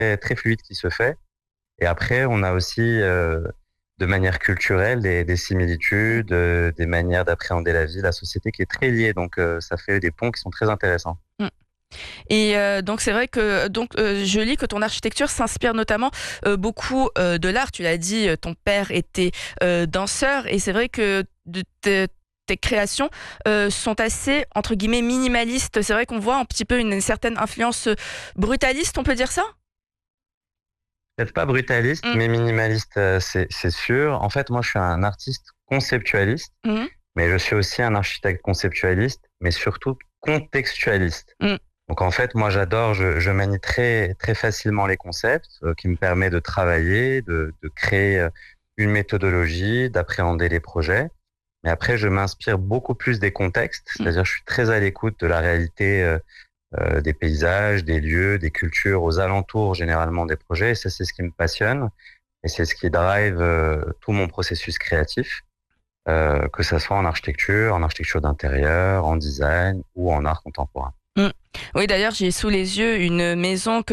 très fluide qui se fait. Et après, on a aussi, de manière culturelle, des similitudes, des manières d'appréhender la vie, la société qui est très liée. Donc, ça fait des ponts qui sont très intéressants. Mm. Et donc c'est vrai que je lis que ton architecture s'inspire notamment beaucoup de l'art. Tu l'as dit, ton père était danseur, et c'est vrai que tes créations sont assez, entre guillemets, minimalistes. C'est vrai qu'on voit un petit peu une certaine influence brutaliste, on peut dire ça? Peut-être pas brutaliste, Mm. mais minimaliste, c'est sûr. En fait, moi, je suis un artiste conceptualiste, Mhm. mais je suis aussi un architecte conceptualiste, mais surtout contextualiste. Mm. Donc, en fait, moi, j'adore, je manie très, très facilement les concepts, qui me permet de travailler, de créer une méthodologie, d'appréhender les projets. Mais après, je m'inspire beaucoup plus des contextes, Mm. c'est-à-dire je suis très à l'écoute de la réalité, des paysages, des lieux, des cultures aux alentours généralement des projets. Et ça, c'est ce qui me passionne et c'est ce qui drive tout mon processus créatif, que ça soit en architecture d'intérieur, en design ou en art contemporain. Mm. Oui, d'ailleurs, j'ai sous les yeux une maison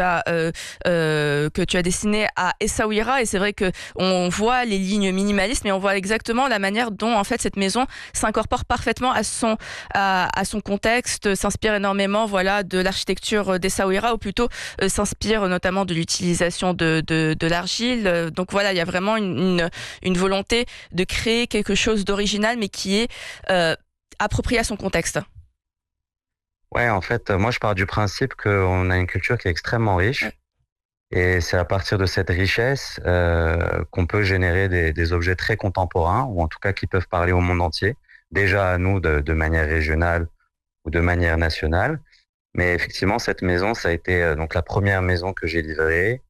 que tu as dessinée à Essaouira, et c'est vrai que on voit les lignes minimalistes, mais on voit exactement la manière dont en fait cette maison s'incorpore parfaitement à son contexte, s'inspire énormément, voilà, de l'architecture d'Essaouira, ou plutôt s'inspire notamment de l'utilisation de l'argile. Donc voilà, il y a vraiment une volonté de créer quelque chose d'original, mais qui est approprié à son contexte. Ouais, en fait, moi, je pars du principe qu'on a une culture qui est extrêmement riche. Et c'est à partir de cette richesse qu'on peut générer des objets très contemporains, ou en tout cas qui peuvent parler au monde entier, déjà à nous de manière régionale ou de manière nationale. Mais effectivement, cette maison, ça a été donc la première maison que j'ai livrée.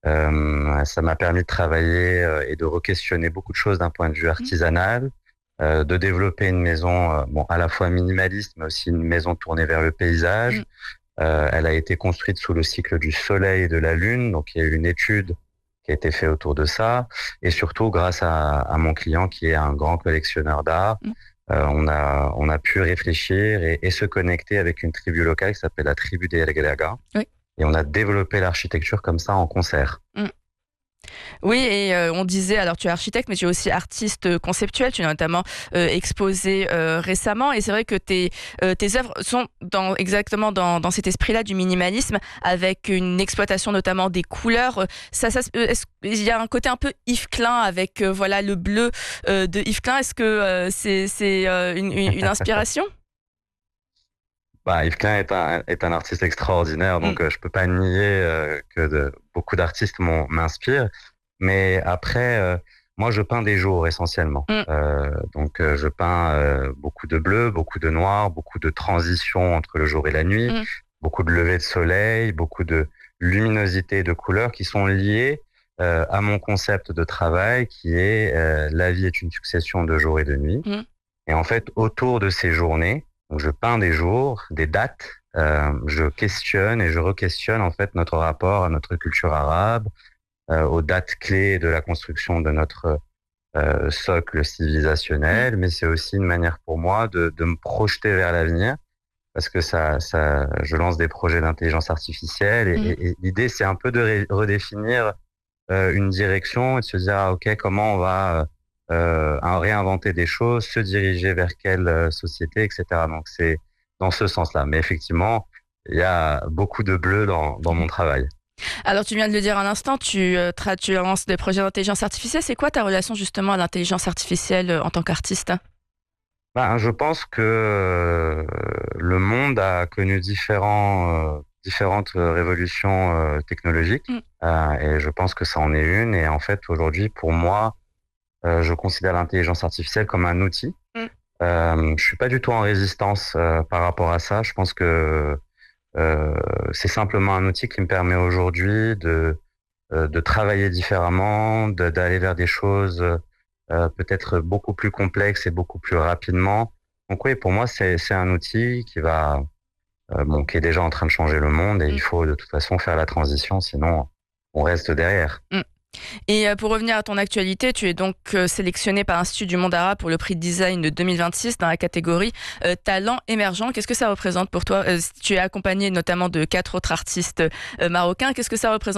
Ça m'a permis de travailler et de re-questionner beaucoup de choses d'un point de vue Mm. artisanal, de développer une maison bon, à la fois minimaliste, mais aussi une maison tournée vers le paysage. Mm. Elle a été construite sous le cycle du soleil et de la lune, donc il y a eu une étude qui a été faite autour de ça, et surtout grâce à mon client qui est un grand collectionneur d'art, Mm. on a pu réfléchir et se connecter avec une tribu locale qui s'appelle la tribu des El Greaga, Oui. et on a développé l'architecture comme ça en concert. Mm. Oui, et on disait, alors tu es architecte, mais tu es aussi artiste conceptuel. Tu l'as notamment exposé récemment, et c'est vrai que tes œuvres sont exactement dans cet esprit-là du minimalisme, avec une exploitation notamment des couleurs. Il y a un côté un peu Yves Klein avec voilà le bleu de Yves Klein. Est-ce que c'est une inspiration? Bah, Yves Klein est un artiste extraordinaire, Mm. donc je peux pas nier beaucoup d'artistes m'inspirent. Mais après, moi, je peins des jours essentiellement. Mm. Donc, je peins beaucoup de bleu, beaucoup de noir, beaucoup de transitions entre le jour et la nuit, Mm. beaucoup de lever de soleil, beaucoup de luminosité et de couleurs qui sont liées à mon concept de travail qui est la vie est une succession de jours et de nuits. Mm. Et en fait, autour de ces journées, donc je peins des jours, des dates, je questionne et je re-questionne en fait notre rapport à notre culture arabe, aux dates clés de la construction de notre socle Mm. civilisationnel, mais c'est aussi une manière pour moi de me projeter vers l'avenir, parce que je lance des projets d'intelligence artificielle Mm. et l'idée c'est un peu de redéfinir une direction et de se dire ah, ok comment on va réinventer des choses, se diriger vers quelle société, etc. Donc c'est dans ce sens-là. Mais effectivement, il y a beaucoup de bleu dans mon travail. Alors, tu viens de le dire à l'instant, tu lances des projets d'intelligence artificielle. C'est quoi ta relation justement à l'intelligence artificielle en tant qu'artiste? Ben, je pense que le monde a connu différentes révolutions technologiques Mm. et je pense que ça en est une. Et en fait, aujourd'hui, pour moi, je considère l'intelligence artificielle comme un outil. Mm. Je suis pas du tout en résistance par rapport à ça. Je pense que c'est simplement un outil qui me permet aujourd'hui de travailler différemment, d'aller vers des choses peut-être beaucoup plus complexes et beaucoup plus rapidement. Donc oui, pour moi, c'est un outil qui est déjà en train de changer le monde et il Mm. faut de toute façon faire la transition, sinon on reste derrière. Mm. Et pour revenir à ton actualité, tu es donc sélectionné par l'Institut du Monde Arabe pour le prix de design de 2026 dans la catégorie talent émergent. Qu'est-ce que ça représente pour toi? Tu es accompagné notamment de 4 autres artistes marocains. Qu'est-ce que ça représente